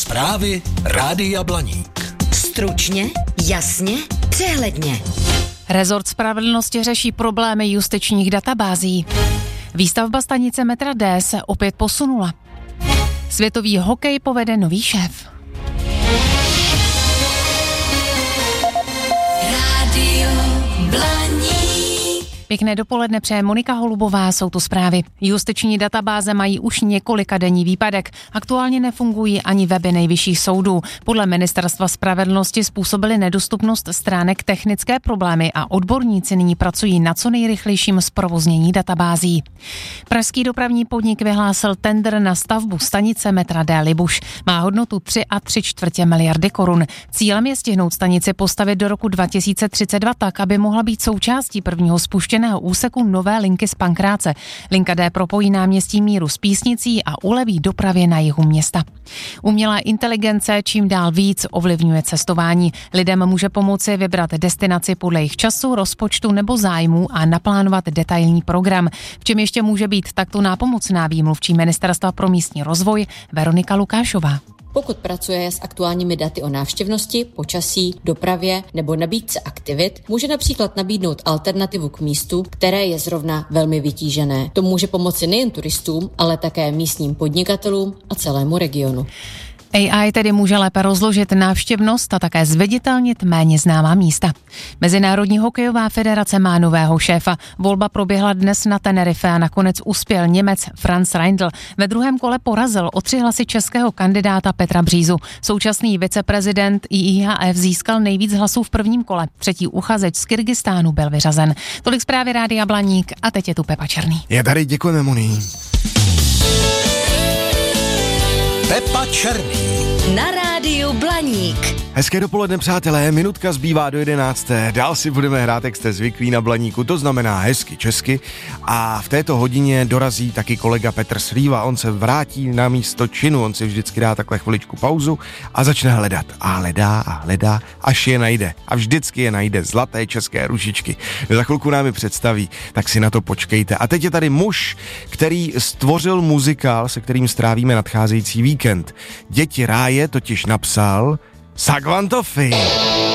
Zprávy Rádia Blaník. Stručně, jasně, přehledně. Rezort spravedlnosti řeší problémy justičních databází. Výstavba stanice metra D se opět posunula. Světový hokej povede nový šéf. Rádio Blaník. Pěkné dopoledne přeje Monika Holubová, jsou tu zprávy. Justiční databáze mají už několika denní výpadek. Aktuálně nefungují ani weby nejvyšších soudů. Podle Ministerstva spravedlnosti způsobily nedostupnost stránek technické problémy a odborníci nyní pracují na co nejrychlejším zprovoznění databází. Pražský dopravní podnik vyhlásil tendr na stavbu stanice metra D Libuš. Má hodnotu 3,75 miliardy korun. Cílem je stihnout stanici postavit do roku 2032 tak, aby mohla být součástí prvního spuštěného úseku nové linky z Pankráce. Linka D propojí náměstí Míru s Písnicí a uleví dopravě na jihu města. Umělá inteligence čím dál víc ovlivňuje cestování. Lidem může pomoci vybrat destinaci podle jejich času, rozpočtu nebo zájmu a naplánovat detailní program. V čem ještě může být takto nápomocná výmluvčí Ministerstva pro místní rozvoj Veronika Lukášová. Pokud pracuje s aktuálními daty o návštěvnosti, počasí, dopravě nebo nabídce aktivit, může například nabídnout alternativu k místu, které je zrovna velmi vytížené. To může pomoci nejen turistům, ale také místním podnikatelům a celému regionu. AI tedy může lépe rozložit návštěvnost a také zviditelnit méně známá místa. Mezinárodní hokejová federace má nového šéfa. Volba proběhla dnes na Tenerife a nakonec uspěl Němec Franz Reindl. Ve druhém kole porazil o 3 hlasy českého kandidáta Petra Břízu. Současný viceprezident IIHF získal nejvíc hlasů v prvním kole. Třetí uchazeč z Kyrgyzstánu byl vyřazen. Tolik zprávy Rádia Blaník a teď je tu Pepa Černý. Já tady děkujeme, Moni. Pepa Černý. Na Rádiu Blaník. Hezké dopoledne, přátelé, minutka zbývá do 11. Dál si budeme hrát, jak jste zvyklí na Blaníku, to znamená hezky česky. A v této hodině dorazí taky kolega Petr Slíva, on se vrátí na místo činu, on si vždycky dá takhle chviličku pauzu a začne hledat. A hledá, až je najde. A vždycky je najde, zlaté české ružičky. Za chvilku nám je představí, tak si na to počkejte. A teď je tady muž, který stvořil muzikál, se kterým strávíme nadcházející víkend. Děti ráje totiž napsal Sagvantofi.